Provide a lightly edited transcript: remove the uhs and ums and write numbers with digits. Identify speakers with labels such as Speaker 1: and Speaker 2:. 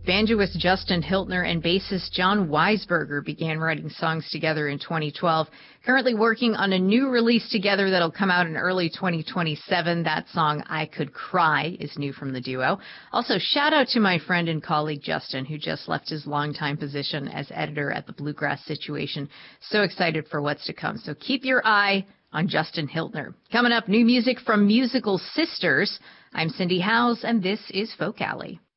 Speaker 1: Banjoist Justin Hiltner and bassist John Weisberger began writing songs together in 2012. Currently working on a new release together that'll come out in early 2027. That song, I Could Cry, is new from the duo. Also, shout out to my friend and colleague Justin, who just left his longtime position as editor at the Bluegrass Situation. So excited for what's to come. So keep your eye on Justin Hiltner. Coming up, new music from Musical Sisters. I'm Cindy Howes, and this is Folk Alley.